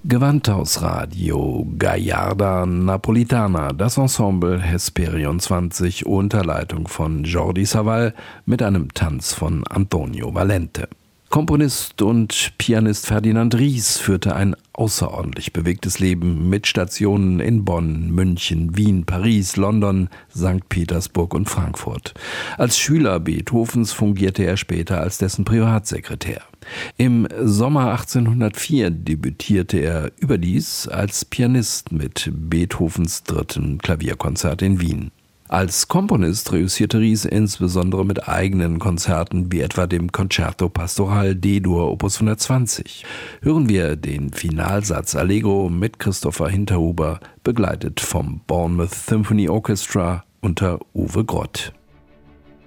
Gewandhausradio Gallarda Napolitana, das Ensemble Hesperion 20 unter Leitung von Jordi Savall mit einem Tanz von Antonio Valente. Komponist und Pianist Ferdinand Ries führte ein außerordentlich bewegtes Leben mit Stationen in Bonn, München, Wien, Paris, London, St. Petersburg und Frankfurt. Als Schüler Beethovens fungierte er später als dessen Privatsekretär. Im Sommer 1804 debütierte er überdies als Pianist mit Beethovens 3. Klavierkonzert in Wien. Als Komponist reüssierte Ries insbesondere mit eigenen Konzerten wie etwa dem Concerto Pastoral D-Dur Opus 120. Hören wir den Finalsatz Allegro mit Christopher Hinterhuber, begleitet vom Bournemouth Symphony Orchestra unter Uwe Grott.